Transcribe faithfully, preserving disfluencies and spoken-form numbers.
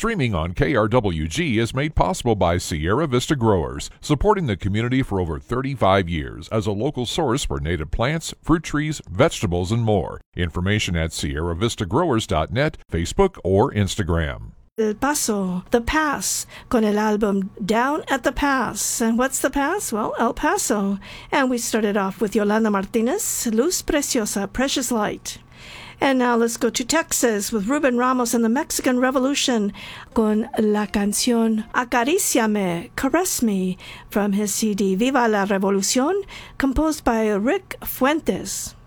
Streaming on K R W G is made possible by Sierra Vista Growers, supporting the community for over thirty-five years as a local source for native plants, fruit trees, vegetables, and more. Information at sierra vista growers dot net, Facebook, or Instagram. El Paso, The Pass, con el album Down at the Pass. And what's the Pass? Well, El Paso. And we started off with Yolanda Martinez, Luz Preciosa, Precious Light. And now let's go to Texas with Ruben Ramos and the Mexican Revolution con la canción Acaríciame, Caress Me, from his C D Viva la Revolución, composed by Rick Fuentes.